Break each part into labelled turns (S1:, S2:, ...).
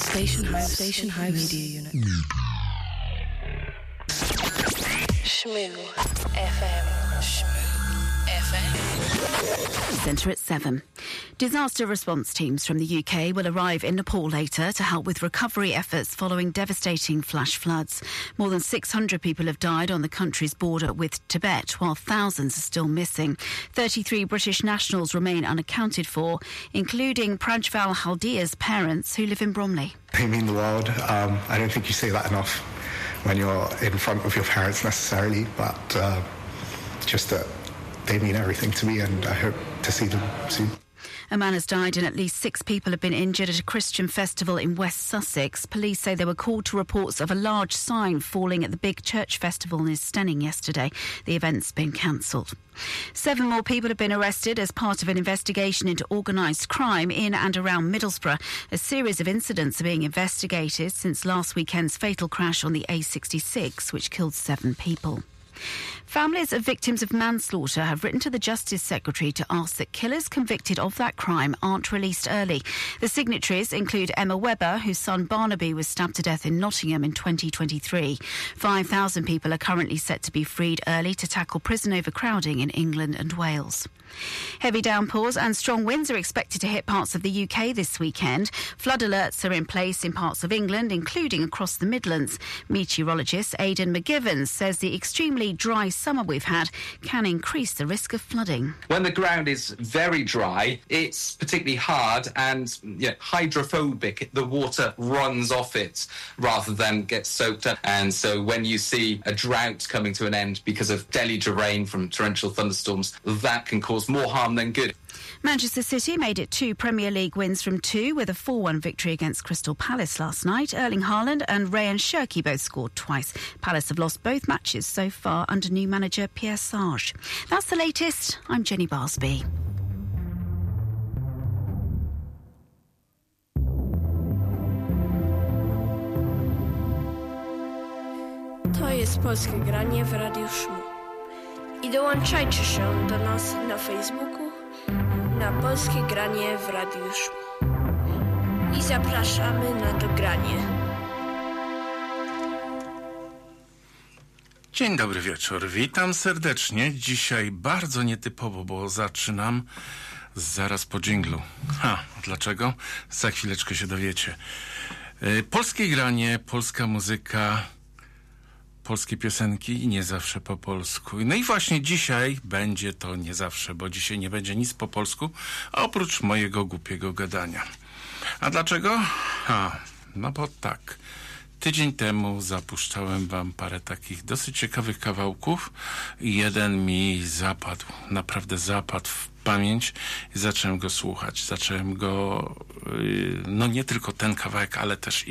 S1: Station House Media Unit. Shmoo FM.
S2: Centre at 7. Disaster response teams from the UK will arrive in Nepal later to help with recovery efforts following devastating flash floods. More than 600 people have died on the country's border with Tibet, while thousands are still missing. 33 British nationals remain unaccounted for, including Prajval Haldia's parents, who live in Bromley.
S3: They mean the world. I don't think you say that enough when you're in front of your parents necessarily, but just that they mean everything to me, and I hope to see them soon.
S2: A man has died and at least 6 people have been injured at a Christian festival in West Sussex. Police say they were called to reports of a large sign falling at the big church festival in Stenning yesterday. The event's been cancelled. 7 more people have been arrested as part of an investigation into organised crime in and around Middlesbrough. A series of incidents are being investigated since last weekend's fatal crash on the A66, which killed 7 people. Families of victims of manslaughter have written to the Justice Secretary to ask that killers convicted of that crime aren't released early. The signatories include Emma Webber, whose son Barnaby was stabbed to death in Nottingham in 2023. 5,000 people are currently set to be freed early to tackle prison overcrowding in England and Wales. Heavy downpours and strong winds are expected to hit parts of the UK this weekend. Flood alerts are in place in parts of England, including across the Midlands. Meteorologist Aidan McGivens says the extremely dry summer we've had can increase the risk of flooding.
S4: When the ground is very dry, it's particularly hard and hydrophobic. The water runs off it rather than get soaked up. And so when you see a drought coming to an end because of deluge of rain from torrential thunderstorms, that can cause more harm than good.
S2: Manchester City made it 2 Premier League wins from 2 with a 4-1 victory against Crystal Palace last night. Erling Haaland and Ryan Shirky both scored twice. Palace have lost both matches so far under new manager Pierre Sarge. That's the latest. I'm Jenny Barsby.
S5: To jest Polskie Granie w Radiu Szmu. I dołączajcie się do nas na Facebooku na Polskie Granie w Radiu Szmu. I zapraszamy na to granie.
S6: Dzień dobry wieczór, witam serdecznie. Dzisiaj bardzo nietypowo, bo zaczynam zaraz po dżinglu. Dlaczego? Za chwileczkę się dowiecie. Polskie granie, polska muzyka, polskie piosenki i nie zawsze po polsku. No i właśnie dzisiaj będzie to nie zawsze, bo dzisiaj nie będzie nic po polsku, a oprócz mojego głupiego gadania. A dlaczego? No bo tak. Tydzień temu zapuszczałem wam parę takich dosyć ciekawych kawałków i jeden mi zapadł, naprawdę zapadł w pamięć i zacząłem go słuchać. Zacząłem go, no nie tylko ten kawałek, ale też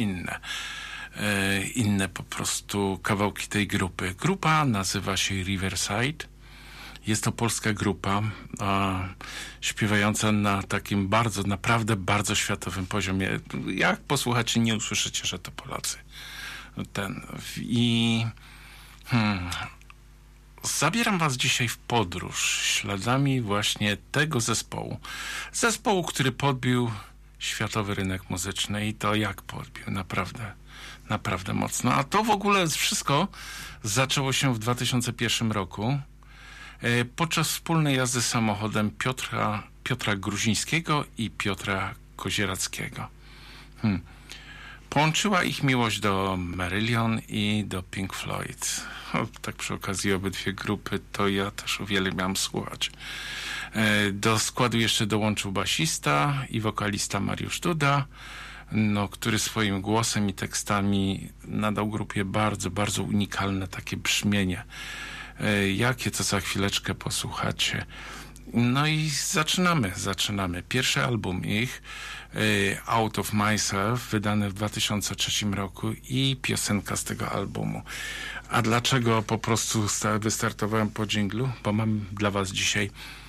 S6: inne po prostu kawałki tej grupy. Grupa nazywa się Riverside. Jest to polska grupa śpiewająca na takim naprawdę bardzo światowym poziomie. Jak posłuchacie, nie usłyszycie, że to Polacy. Zabieram was dzisiaj w podróż śladami właśnie tego zespołu. Zespołu, który podbił światowy rynek muzyczny i to jak podbił, naprawdę mocno. A to w ogóle wszystko zaczęło się w 2001 roku podczas wspólnej jazdy samochodem Piotra Gruzińskiego i Piotra Kozierackiego. Połączyła ich miłość do Marillion i do Pink Floyd. Tak przy okazji obydwie grupy to ja też uwielbiam słuchać. Do składu jeszcze dołączył basista i wokalista Mariusz Duda, który swoim głosem i tekstami nadał grupie bardzo unikalne takie brzmienie. Jakie to za chwileczkę posłuchacie. No i zaczynamy. Pierwszy album ich, Out of Myself, wydany w 2003 roku i piosenka z tego albumu. A dlaczego po prostu wystartowałem po dżinglu? Bo mam dla was dzisiaj